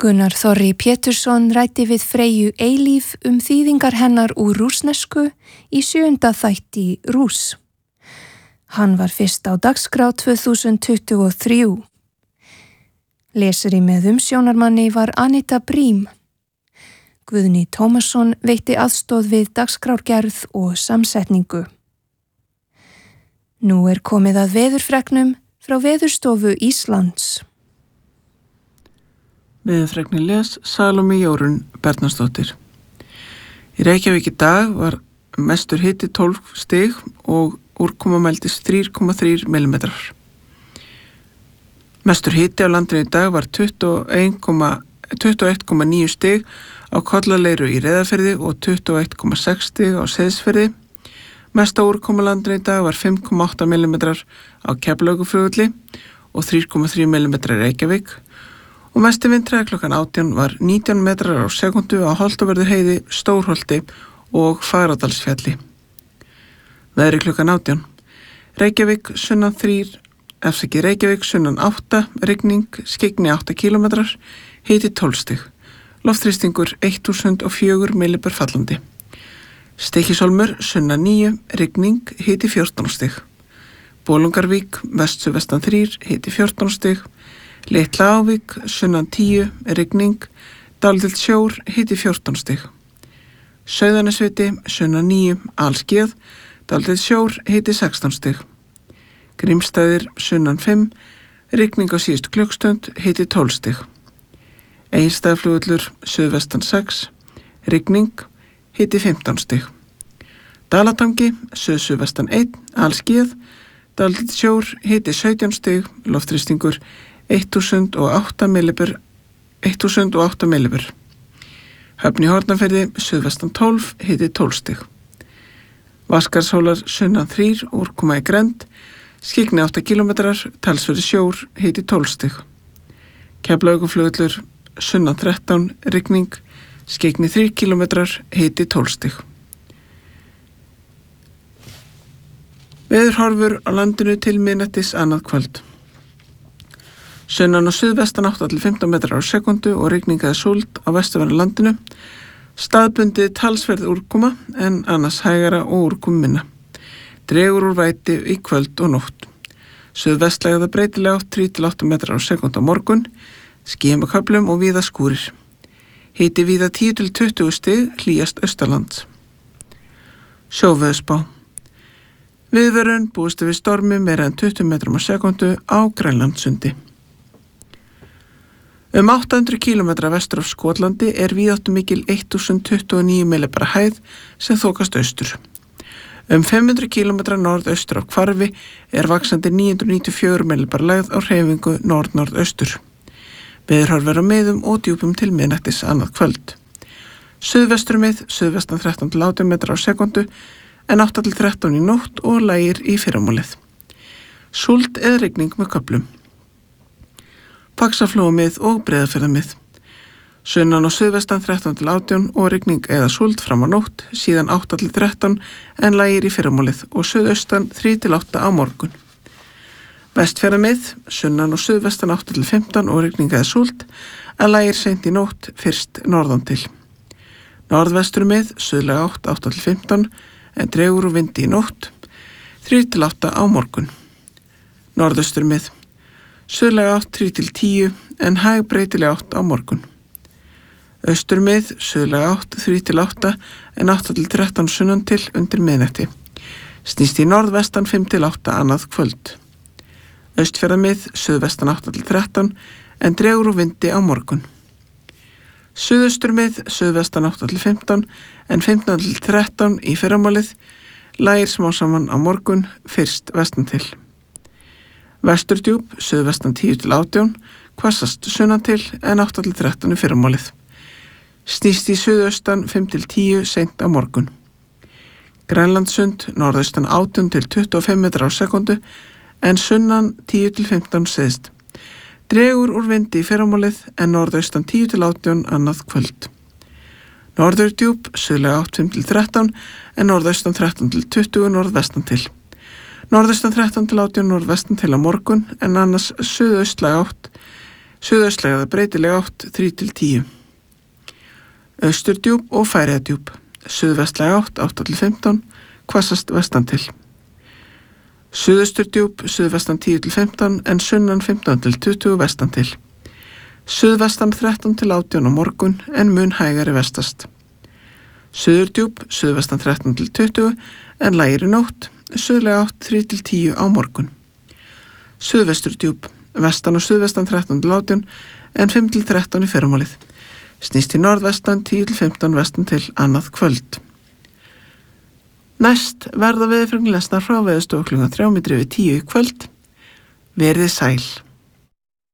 Gunnar Þorri Pétursson ræddi við Freyju Eilíf þýðingar hennar úr rússnesku í 7. þætti Rúss. Hann var fyrst á dagskrá 2023. Lesari með umsjónarmanni var Anita Brím. Guðni Tómasson veitti aðstoð við dagskrárgerð og samsetningu. Nú komið að veðurfregnum frá Veðurstofu Íslands. Veðurfregni les Salóme Jórunn Bernharðsdóttir. Í Reykjavík í dag var mestur hiti 12 stig og úrkoma mældist 3,3 mm. Mestur hiti á landinu í dag var 21,9 stig á Kollaleiru í Reyðarfirði og 21,6 stig á Seyðisfirði. Mesta úrkoma á landinu í dag var 5,8 mm á Keflavíkurflugvelli og 3,3 mm í Reykjavík. Og mesti vindhraði klukkan 18 var 19 metrar á sekundu á Holtavörðuheiði, Stórholti og Fagradalsfjalli. Veðri klukkan 18. Reykjavík sunnan 8, rigning, skyggni 8 km, hiti 12 stig. Loftþrýstingur 1004 millibur fallandi. Stykkishólmur sunnan 9, rigning, hiti 14 stig. Bolungarvík, vestan 3, hiti 14 stig. Litla Ávík, sunnan 10, rigning, dálítill sjór, hiti 14 stig. Sauðanesviti, sunnan 9, alskíðað, dálítill sjór, hiti 16 stig. Grímsstaðir, sunnan 5, rigning á síðustu klukkstund, hiti 12 stig. Egilsstaðaflugvöllur, suðvestan 6, rigning, hiti 15 stig. Dalatangi, suðvestan 1, alskíðað, dálítill sjór, hiti 17 stig, loftþrýstingur 1008 millibur. Höfn í Hornafirði, suðvestan 12, hiti 12 stig. Vaskarshólar, sunnan 3, úrkoma í Grend, skyggni 8 km, talsverður sjór, hiti 12 stig. Keflavíkurflugvöllur, sunnan 13, rigning, skyggni 3 km, hiti 12 stig. Veðurhorfur á landinu til miðnættis annað kvöld. Sunnan og suðvestan 8-15 metrar á sekundu og rigning eða súld á vestanverðu landinu. Staðbundið talsverð úrkoma en annars hægara og úrkomu minna. Dregur úr væti í kvöld og nótt. Suðvestlægða breytilega 3-8 metrar á sekund á morgun, skýjað með köflum og víða skúrir. Hiti víða 10-20 stig, hlýjast austanlands. Sjóveðurspá. Viðvörun búist við stormi meira en 20 metrum á sekundu á Grænlandssundi. 800 km vestur af Skotlandi víðáttumikil 1029 millibara hæð sem þokast austur. 500 km norðaustur af Hvarfi vaxandi 994 millibara lægð á hreyfingu norð-norðaustur. Veðurhorfur á miðum og djúpum til miðnættis annað kvöld. Suðvesturmið, suðvestan 13-18 metrar á sekundu en 8-13 í nótt og lægir í fyrramálið. Súld eða rigning með köflum. Faxaflóamið og Breiðafjarðarmið. Sunnan og suðvestan 13-18 og rigning eða súld fram á nótt, síðan 8-13 en lægir í fyrramálið og suðaustan 3-8 á morgun. Vestfjarðarmið, sunnan og suðvestan 8-15 og rigning eða súld en lægir seint í nótt fyrst norðan til. Norðvesturmið, suðlega 8-15 en dregur úr vindi í nótt, 3-8 á morgun. Norðausturmið, suðlega 8-10 en hæg breytilega 8 á morgun. Austurmið, suðlega 8-3-8 en 8-13 sunnan til undir miðnætti. Snýst í norðvestan 5-8 annað kvöld. Austfjarðamið, suðvestan 8-13 en dregur úr vindi á morgun. Suðausturmið, suðvestan 8-15 en 15-13 í fyrramálið, lægir smá saman á morgun, fyrst vestan til. Vesturdjúp, suðvestan 10-18, hvassast sunnan til en 8-13 í fyrramálið. Snýst í suðaustan 5-10 seint á morgun. Grænlandssund, norðaustan 18-25 metrar á sekundu en sunnan 10-15 syðst. Dregur úr vindi í fyrramálið en norðaustan 10-18 annað kvöld. Norðurdjúp, suðlega 8-13 en norðaustan 13-20 norðvestan til. Norðaustan 13-18 norðvestan til á morgun en annars suðaustlæg 8 Suðaustlæg eða breytileg átt 3-10. Austurdjúp og Færeyjadjúp. Suðvestlæg átt 8-15, hvassast vestan til. Suðausturdjúp, suðvestan 10-15 en sunnan 15-20 vestan til. Suðvestan 13-18 á morgun en mun hægari vestast. Suðurdjúp, suðvestan 13-20 en lægir í nótt, suðlæg átt 3-10 á morgun. Suðvesturdjúp, vestan og suðvestan 13-18 en 5-13 í fyrramálið. Snýst í norðvestan 10-15 vestan til annað kvöld. Næst verða veðurfregnir lesnar frá Veðurstofu klukkan 9:03 í kvöld. Verið sæl.